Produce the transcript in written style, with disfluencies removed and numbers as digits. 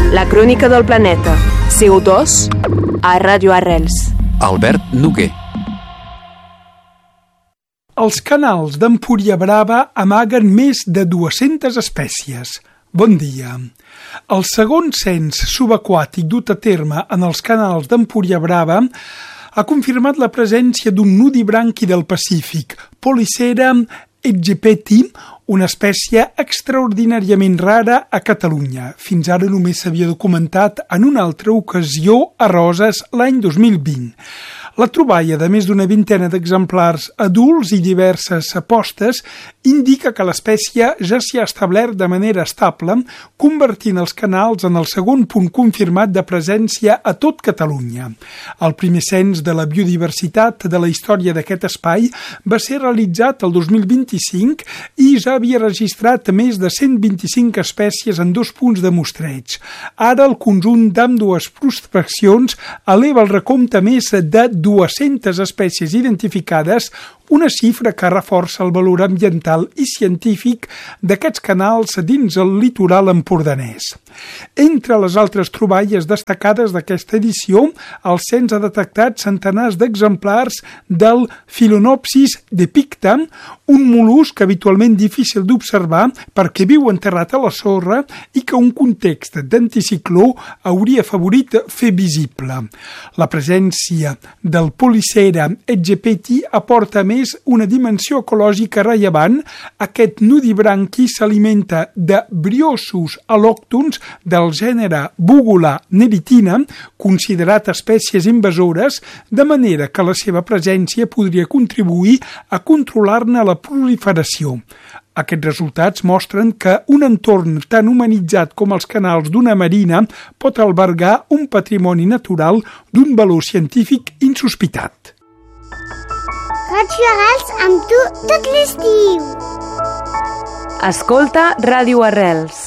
La crònica del planeta. CO2 a Ràdio Arrels. Albert Noguer. Els canals d'Empuriabrava amaguen més de 200 espècies. Bon dia. El segon cens subaquàtic dut a terme en els canals d'Empuriabrava ha confirmat la presència d'un nudibranqui del Pacífic, Polycera egepeti, una espècie extraordinàriament rara a Catalunya. Fins ara només s'havia documentat en una altra ocasió a Roses l'any 2020. La troballa de més d'una vintena d'exemplars adults i diverses apostes indica que l'espècie ja s'hi ha establert de manera estable, convertint els canals en el segon punt confirmat de presència a tot Catalunya. El primer cens de la biodiversitat de la història d'aquest espai va ser realitzat el 2025 i ja havia registrat més de 125 espècies en 2 punts de mostreig. Ara el conjunt d'ambdues prospeccions eleva el recompte més de 200 espècies identificades, una xifra que reforça el valor ambiental i científic d'aquests canals dins el litoral empordanès. Entre les altres troballes destacades d'aquesta edició, el cens ha detectat centenars d'exemplars del Philonopsis depicta, un mol·lusc habitualment difícil d'observar perquè viu enterrat a la sorra i que un context d'anticicló hauria favorit fer visible. La presència del Polycera egepeti aporta més una dimensió ecològica rellevant. Aquest nudibranqui s'alimenta de briosos al·lòctons del gènere Bugula neritina, considerat espècies invasores, de manera que la seva presència podria contribuir a controlar-ne la proliferació. Aquests resultats mostren que un entorn tan humanitzat com els canals d'una marina pot albergar un patrimoni natural d'un valor científic insospitat. Ràdio Arrels amb tu tot l'estiu. Escolta Ràdio Arrels.